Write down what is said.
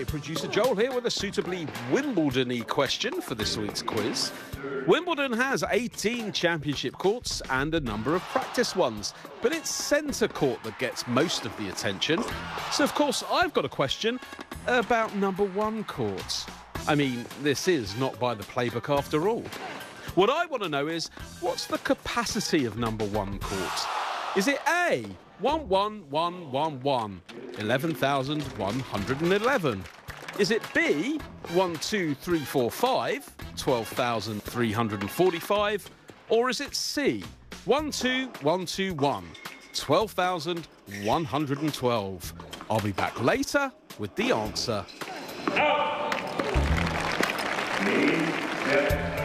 Hi, producer Joel here with a suitably Wimbledon-y question for this week's quiz. Wimbledon has 18 championship courts and a number of practice ones, but it's centre court that gets most of the attention. So, of course, I've got a question about number one court. I mean, this is not by the playbook after all. What I want to know is, what's the capacity of number one court? Is it A, 11111, 11,111? Is it B, 12345, 12,345? Or is it C, 12121, 12,112? I'll be back later with the answer. Out.